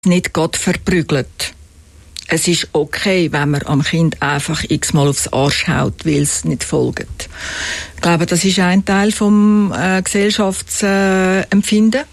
nicht Gott verprügelt. Es ist okay, wenn man am Kind einfach x-mal aufs Arsch haut, weil es nicht folgt. Ich glaube, das ist ein Teil vom Gesellschaftsempfinden.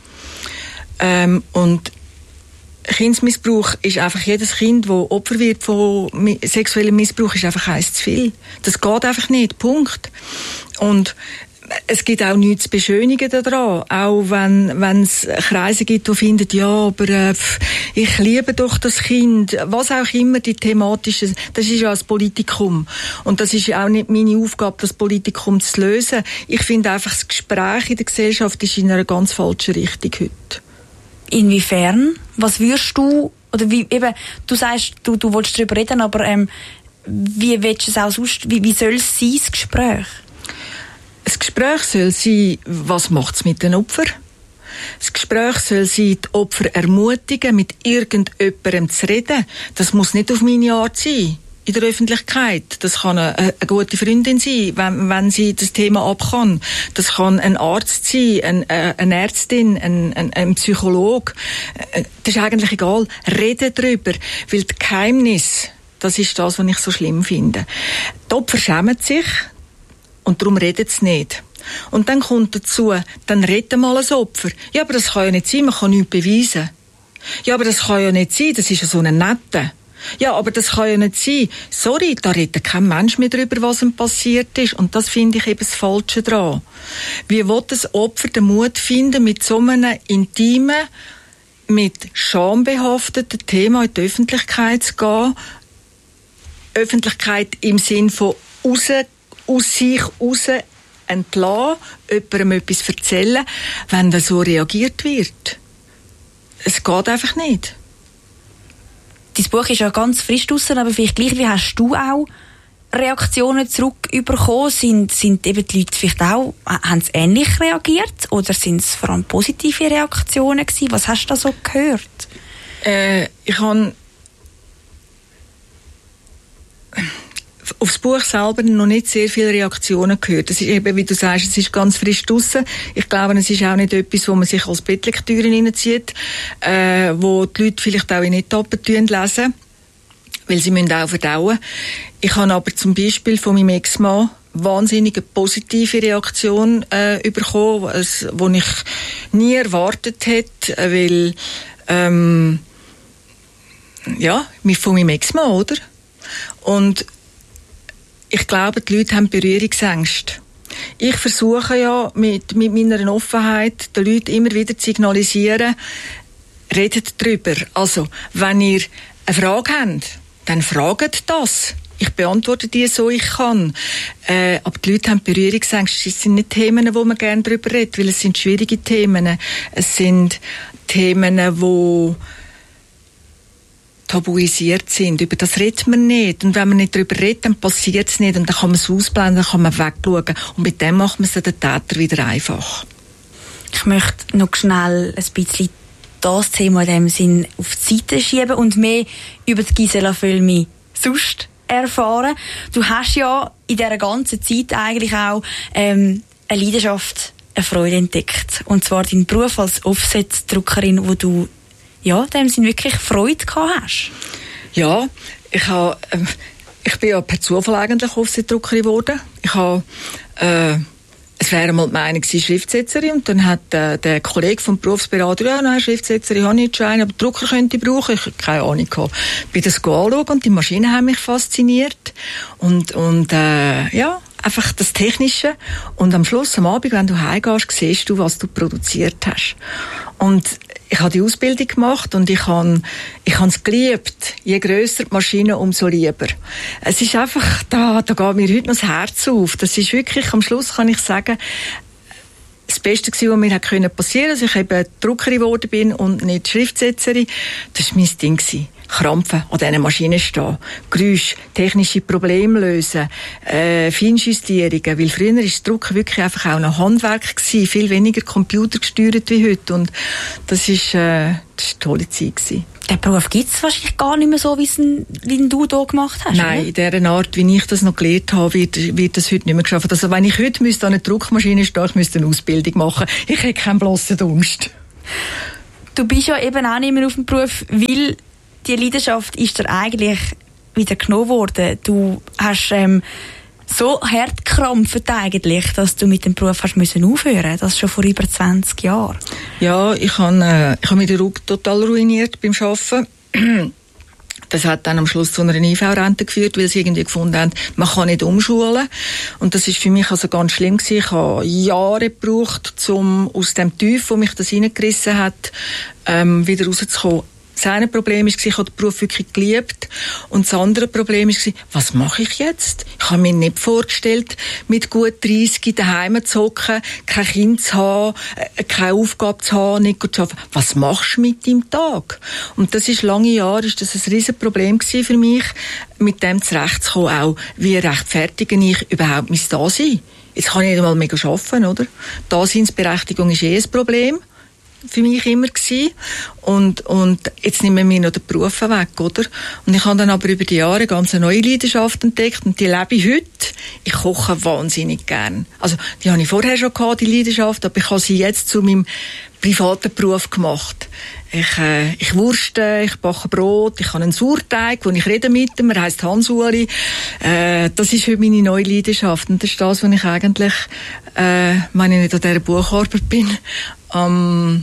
Und Kindesmissbrauch ist einfach, jedes Kind, das Opfer wird von sexuellem Missbrauch, ist einfach eins zu viel. Das geht einfach nicht. Punkt. Und es gibt auch nichts zu beschönigen daran. Auch wenn es Kreise gibt, die finden, ja, aber ich liebe doch das Kind. Was auch immer die thematische, das ist ja das Politikum. Und das ist ja auch nicht meine Aufgabe, das Politikum zu lösen. Ich finde einfach, das Gespräch in der Gesellschaft ist in einer ganz falschen Richtung heute. Inwiefern? Was würdest du, oder wie, eben, du sagst, du willst darüber reden, aber wie willst du es auch sonst, wie soll es sein, das Gespräch? Das Gespräch soll sein, was macht es mit den Opfern? Das Gespräch soll sein, die Opfer ermutigen, mit irgendjemandem zu reden. Das muss nicht auf meine Art sein, in der Öffentlichkeit. Das kann eine gute Freundin sein, wenn sie das Thema ab kann. Das kann ein Arzt sein, eine Ärztin, ein Psychologe. Das ist eigentlich egal. Reden darüber, weil die Geheimnis, das ist das, was ich so schlimm finde. Die Opfer schämen sich, und darum redet es nicht. Und dann kommt dazu, dann redet mal ein Opfer. Ja, aber das kann ja nicht sein, man kann nichts beweisen. Ja, aber das kann ja nicht sein, das ist ja so ein Netter. Ja, aber das kann ja nicht sein. Sorry, da redet kein Mensch mehr darüber, was ihm passiert ist. Und das finde ich eben das Falsche daran. Wie will das Opfer den Mut finden, mit so einem intimen, mit Scham behafteten Thema in die Öffentlichkeit zu gehen? Öffentlichkeit im Sinn von aus sich raus entlassen, jemandem etwas erzählen, wenn da so reagiert wird. Es geht einfach nicht. Dein Buch ist ja ganz frisch draussen, aber vielleicht gleich, wie hast du auch Reaktionen zurückbekommen? Sind eben die Leute vielleicht auch, haben sie ähnlich reagiert? Oder sind es vor allem positive Reaktionen gewesen? Was hast du da so gehört? Ich habe aufs Buch selber noch nicht sehr viele Reaktionen gehört. Das ist eben, wie du sagst, es ist ganz frisch draussen. Ich glaube, es ist auch nicht etwas, wo man sich als Bettlektüre reinzieht, wo die Leute vielleicht auch in Etappen lesen, weil sie müssen auch verdauen. Ich habe aber zum Beispiel von meinem Ex-Mann wahnsinnige positive Reaktion bekommen, die ich nie erwartet hätte, weil von meinem Ex-Mann, oder? Und ich glaube, die Leute haben Berührungsängste. Ich versuche ja mit meiner Offenheit den Leuten immer wieder zu signalisieren, redet darüber. Also, wenn ihr eine Frage habt, dann fragt das. Ich beantworte die so ich kann. Aber die Leute haben Berührungsängste. Es sind nicht Themen, wo man gerne darüber redet, weil es sind schwierige Themen. Es sind Themen, die tabuisiert sind. Über das redet man nicht. Und wenn man nicht darüber redet, dann passiert es nicht. Und dann kann man es ausblenden, dann kann man wegschauen. Und mit dem macht man es den Täter wieder einfach. Ich möchte noch schnell ein bisschen das Thema in dem Sinn auf die Seite schieben und mehr über die Gisela Völmi sonst erfahren. Du hast ja in dieser ganzen Zeit eigentlich auch eine Leidenschaft, eine Freude entdeckt. Und zwar deinen Beruf als Offset-Druckerin, wo du dem Sinn wirklich Freude gehabt hast. Ja, ich bin ja per Zufall eigentlich Offset-Druckerin geworden. Es wäre mal die Meinung gewesen, Schriftsetzerin, und dann hat der Kollege vom Berufsberater, ja, nein, Schriftsetzerin habe ich jetzt schon einen, aber Drucker könnte ich brauchen. Ich habe keine Ahnung gehabt. Bin das anschauen und die Maschinen haben mich fasziniert. Und einfach das Technische. Und am Schluss, am Abend, wenn du heimgehst, siehst du, was du produziert hast. Und ich habe die Ausbildung gemacht und ich habe es geliebt. Je grösser die Maschine, umso lieber. Es ist einfach, da geht mir heute noch das Herz auf. Das ist wirklich, am Schluss kann ich sagen, das Beste gewesen, was mir passieren konnte, dass ich eben Druckerin geworden bin und nicht Schriftsetzerin. Das war mein Ding gewesen. Krampfen, an diesen Maschinen stehen, Geräusche, technische Probleme lösen, Feinjustierungen, weil früher war das Drucken wirklich einfach auch ein Handwerk gewesen, viel weniger computergesteuert wie heute, und das ist eine tolle Zeit gewesen. Den Beruf gibt es wahrscheinlich gar nicht mehr so, wie du hier gemacht hast. Nein, oder? In dieser Art, wie ich das noch gelernt habe, wird das heute nicht mehr geschafft. Also wenn ich heute an einer Druckmaschine stehen, ich müsste eine Ausbildung machen. Ich hätte keinen blossen Dunst. Du bist ja eben auch nicht mehr auf dem Beruf, weil die Leidenschaft ist dir eigentlich wieder genommen worden. Du hast so hart gekrampft eigentlich, dass du mit dem Beruf hast müssen aufhören. Das schon vor über 20 Jahren. Ja, ich habe mir den Rücken total ruiniert beim Arbeiten. Das hat dann am Schluss zu einer IV-Rente geführt, weil sie irgendwie gefunden haben, man kann nicht umschulen. Und das ist für mich also ganz schlimm gewesen. Ich habe Jahre gebraucht, um aus dem Tief, wo mich das reingerissen hat, wieder rauszukommen. Das eine Problem war, ich habe den Beruf wirklich geliebt. Und das andere Problem war, was mache ich jetzt? Ich habe mir nicht vorgestellt, mit gut 30 daheim zu hocken, kein Kind zu haben, keine Aufgabe zu haben, nicht gut zu arbeiten. Was machst du mit deinem Tag? Und das ist lange Jahre, ist das ein riesen Problem gewesen für mich, mit dem zurechtzukommen auch. Wie rechtfertige ich überhaupt mein Dasein? Jetzt kann ich nicht einmal mega arbeiten, oder? Daseinsberechtigung ist ein Problem. Für mich immer gewesen. Und jetzt nehmen wir noch den Beruf weg, oder? Und ich habe dann aber über die Jahre ganz eine neue Leidenschaft entdeckt und die lebe ich heute. Ich koche wahnsinnig gern. Also, die habe ich vorher schon gehabt, die Leidenschaft, aber ich habe sie jetzt zu meinem privaten Beruf gemacht. Ich wurste, ich backe Brot, ich habe einen Sauerteig, wo ich rede mit ihm, er heisst Hans-Uli. Das ist heute meine neue Leidenschaft und das ist das, was ich eigentlich, wenn ich nicht an dieser Bucharbeit bin, an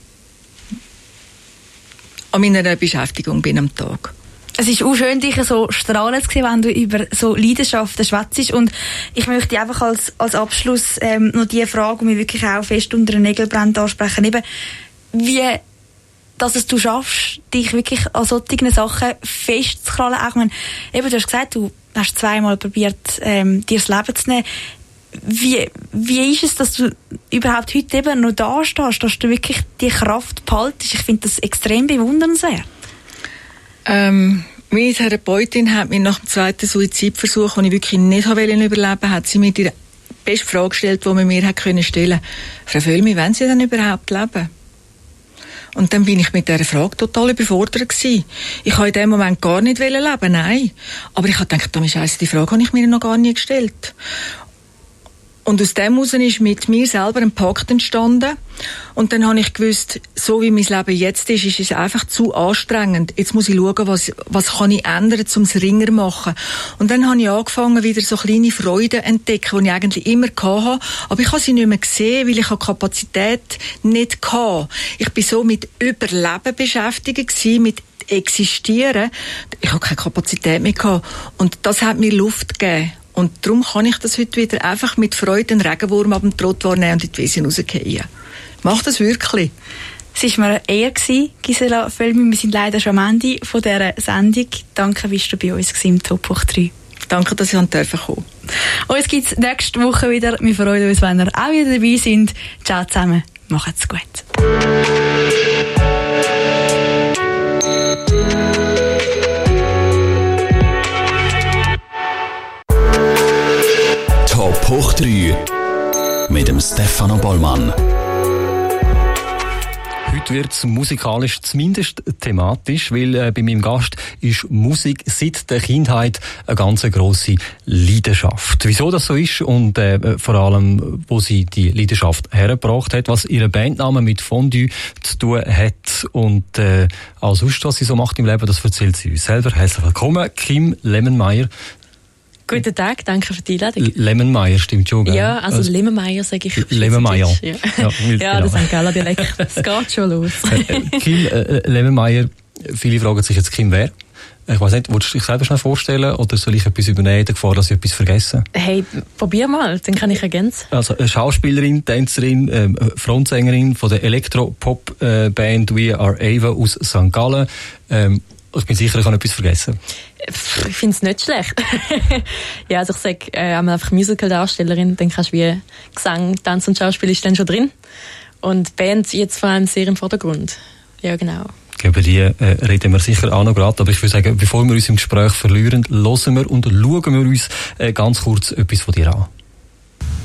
meiner Beschäftigung bin am Tag. Es ist auch schön, dich so strahlend zu sehen, wenn du über so Leidenschaften schwätzt. Und ich möchte einfach als Abschluss noch die Frage, die mich wirklich auch fest unter den Nägeln brennt, ansprechen. Eben, wie dass es du schaffst, dich wirklich an solchen Sachen festzukrallen. Auch wenn, eben, du hast gesagt, du hast 2-mal probiert, dir das Leben zu nehmen. Wie ist es, dass du überhaupt heute eben noch da stehst, dass du wirklich die Kraft behaltest? Ich finde das extrem bewundernswert. Meine Therapeutin hat mir nach dem zweiten Suizidversuch, den ich wirklich nicht überleben wollte, hat sie mir die beste Frage gestellt, die man mir stellen konnte. Frau Völmi, wollen Sie denn überhaupt leben? Und dann bin ich mit dieser Frage total überfordert gewesen. Ich habe in dem Moment gar nicht leben, nein. Aber ich habe gedacht, die Frage habe ich mir noch gar nie gestellt. Und aus dem heraus ist mit mir selber ein Pakt entstanden. Und dann habe ich gewusst, so wie mein Leben jetzt ist es einfach zu anstrengend. Jetzt muss ich schauen, was kann ich ändern, um es ringer zu machen. Und dann habe ich angefangen, wieder so kleine Freuden zu entdecken, die ich eigentlich immer hatte. Aber ich habe sie nicht mehr gesehen, weil ich die Kapazität nicht hatte. Ich bin so mit Überleben beschäftigt gewesen, mit Existieren. Ich habe keine Kapazität mehr gehabt. Und das hat mir Luft gegeben. Und darum kann ich das heute wieder einfach mit Freude einen Regenwurm ab dem Trottoir nehmen und in die Wiese rausgehen. Mach das wirklich. Es war mir eine Ehre, Gisela Völmi. Wir sind leider schon am Ende von dieser Sendung. Danke, bist du bei uns im Top Hoch 3. Danke, dass ich kommen durfte. Uns gibt es nächste Woche wieder. Wir freuen uns, wenn ihr auch wieder dabei seid. Ciao zusammen. Macht's gut. Top Hoch 3 mit dem Stefano Bollmann. Heute wird es musikalisch zumindest thematisch, weil bei meinem Gast ist Musik seit der Kindheit eine ganz grosse Leidenschaft. Wieso das so ist und vor allem, wo sie die Leidenschaft hergebracht hat, was ihre Bandname mit Fondue zu tun hat und auch sonst, was sie so macht im Leben, das erzählt sie uns selber. Herzlich willkommen, Kim Lemmenmeier. Guten Tag, danke für die Einladung. Lemmenmeier, stimmt schon, gell? Ja, also Lemmenmeier sage ich. Lemmenmeier. Ja, ja, das ist ein geiler Dialekt. Es geht schon los. Kim Lemmenmeier, viele fragen sich jetzt, Kim wer? Ich weiss nicht, willst du dich selber schnell vorstellen oder soll ich etwas übernehmen, der Gefahr, dass ich etwas vergesse? Hey, probier mal, dann kann ich ergänzen. Also eine Schauspielerin, Tänzerin, Frontsängerin von der Elektropop-Band We Are Ava aus St. Gallen. Ich bin sicher, ich habe etwas vergessen. Ich finde es nicht schlecht. Ja, also ich sage einfach Musical-Darstellerin, dann kannst du wie Gesang, Tanz und Schauspiel ist dann schon drin. Und Band jetzt vor allem sehr im Vordergrund. Ja, genau. Über die reden wir sicher auch noch gerade, aber ich würde sagen, bevor wir uns im Gespräch verlieren, hören wir und schauen wir uns ganz kurz etwas von dir an.